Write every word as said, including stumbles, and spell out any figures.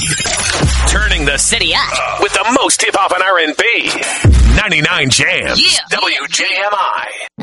Turning the city up with the most hip-hop and R and B. ninety-nine Jams. Yeah. W J M I.